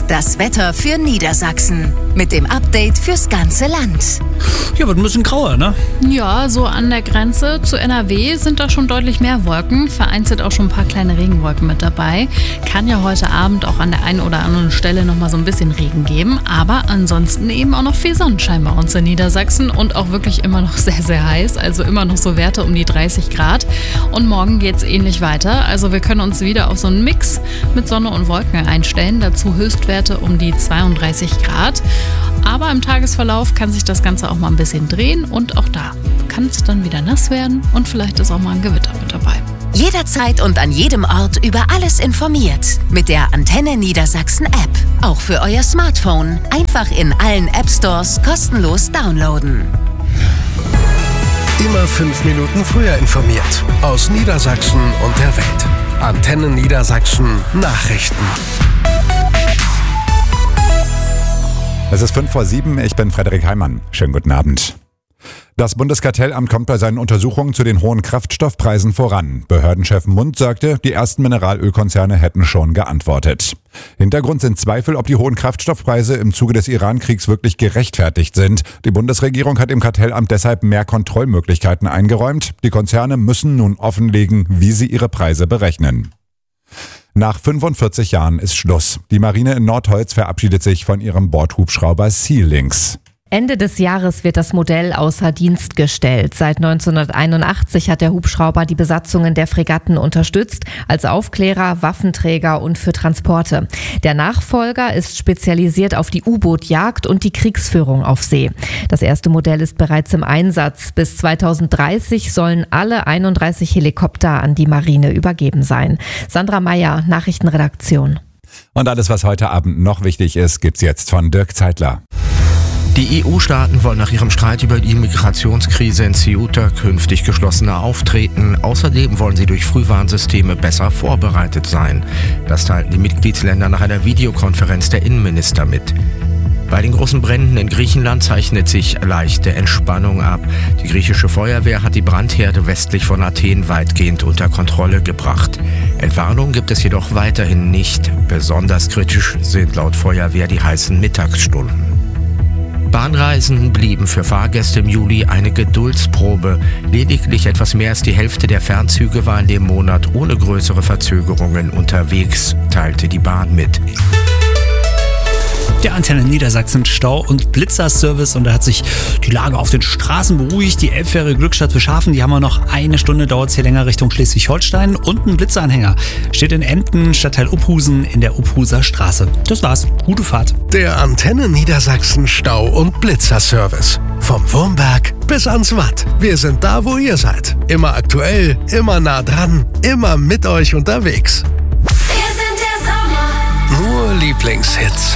Das Wetter für Niedersachsen. Mit dem Update fürs ganze Land. Ja, wird ein bisschen grauer, ne? Ja, so an der Grenze zu NRW sind da schon deutlich mehr Wolken. Vereinzelt auch schon ein paar kleine Regenwolken mit dabei. Kann ja heute Abend auch an der einen oder anderen Stelle nochmal so ein bisschen Regen geben. Aber ansonsten eben auch noch viel Sonnenschein bei uns in Niedersachsen. Und auch wirklich immer noch sehr, sehr heiß. Also immer noch so Werte um die 30 Grad. Und morgen geht's ähnlich weiter. Also wir können uns wieder auf so einen Mix mit Sonne und Wolken einstellen. Dazu Höchstwerte um die 32 Grad. Aber im Tagesverlauf kann sich das Ganze auch mal ein bisschen drehen und auch da kann es dann wieder nass werden und vielleicht ist auch mal ein Gewitter mit dabei. Jederzeit und an jedem Ort über alles informiert. Mit der Antenne Niedersachsen App. Auch für euer Smartphone. Einfach in allen App Stores kostenlos downloaden. Immer 5 Minuten früher informiert. Aus Niedersachsen und der Welt. Antenne Niedersachsen Nachrichten. Es ist 6:05, ich bin Frederik Heimann. Schönen guten Abend. Das Bundeskartellamt kommt bei seinen Untersuchungen zu den hohen Kraftstoffpreisen voran. Behördenchef Mund sagte, die ersten Mineralölkonzerne hätten schon geantwortet. Hintergrund sind Zweifel, ob die hohen Kraftstoffpreise im Zuge des Iran-Kriegs wirklich gerechtfertigt sind. Die Bundesregierung hat dem Kartellamt deshalb mehr Kontrollmöglichkeiten eingeräumt. Die Konzerne müssen nun offenlegen, wie sie ihre Preise berechnen. Nach 45 Jahren ist Schluss. Die Marine in Nordholz verabschiedet sich von ihrem Bordhubschrauber Sea Lynx. Ende des Jahres wird das Modell außer Dienst gestellt. Seit 1981 hat der Hubschrauber die Besatzungen der Fregatten unterstützt, als Aufklärer, Waffenträger und für Transporte. Der Nachfolger ist spezialisiert auf die U-Boot-Jagd und die Kriegsführung auf See. Das erste Modell ist bereits im Einsatz. Bis 2030 sollen alle 31 Helikopter an die Marine übergeben sein. Sandra Meyer, Nachrichtenredaktion. Und alles, was heute Abend noch wichtig ist, gibt's jetzt von Dirk Zeitler. Die EU-Staaten wollen nach ihrem Streit über die Migrationskrise in Ceuta künftig geschlossener auftreten. Außerdem wollen sie durch Frühwarnsysteme besser vorbereitet sein. Das teilten die Mitgliedsländer nach einer Videokonferenz der Innenminister mit. Bei den großen Bränden in Griechenland zeichnet sich leichte Entspannung ab. Die griechische Feuerwehr hat die Brandherde westlich von Athen weitgehend unter Kontrolle gebracht. Entwarnung gibt es jedoch weiterhin nicht. Besonders kritisch sind laut Feuerwehr die heißen Mittagsstunden. Bahnreisen blieben für Fahrgäste im Juli eine Geduldsprobe. Lediglich etwas mehr als die Hälfte der Fernzüge war in dem Monat ohne größere Verzögerungen unterwegs, teilte die Bahn mit. Der Antenne Niedersachsen Stau- und Blitzerservice und da hat sich die Lage auf den Straßen beruhigt. Die Elbfähre Glückstadt Fischhafen, die haben wir noch eine Stunde, dauert es hier länger Richtung Schleswig-Holstein und ein Blitzeranhänger steht in Emden, Stadtteil Uphusen in der Uphuser Straße. Das war's, gute Fahrt. Der Antenne Niedersachsen Stau- und Blitzerservice. Vom Wurmberg bis ans Watt. Wir sind da, wo ihr seid. Immer aktuell, immer nah dran, immer mit euch unterwegs. Wir sind der Sommer. Nur Lieblingshits.